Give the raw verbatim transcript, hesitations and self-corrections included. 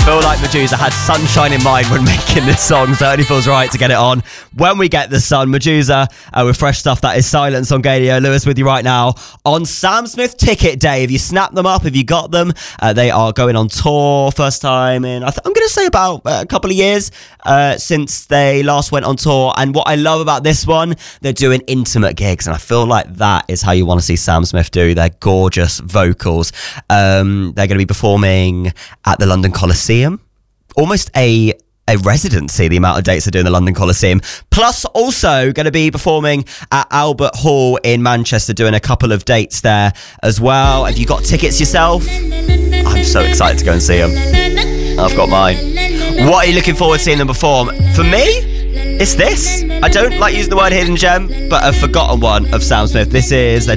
feel like Medusa had sunshine in mind when making this song, so it only feels right to get it on when we get the sun. Medusa uh, with fresh stuff. That is Silence on Gadio. Lewis with you right now on Sam Smith Ticket Day. If you snap them up, if you got them, uh, they are going on tour. First time in, I th- I'm going to say about uh, a couple of years uh, since they last went on tour. And what I love about this one, they're doing intimate gigs, and I feel like that is how you want to see Sam Smith do their gorgeous vocals. Um, they're going to be performing at the London Coliseum. Almost a a residency, the amount of dates they're doing the London Coliseum. Plus also going to be performing at Albert Hall in Manchester, doing a couple of dates there as well. Have you got tickets yourself? I'm so excited to go and see them. I've got mine. What are you looking forward to seeing them perform? For me, it's this. I don't like using the word hidden gem, but a forgotten one of Sam Smith. This is their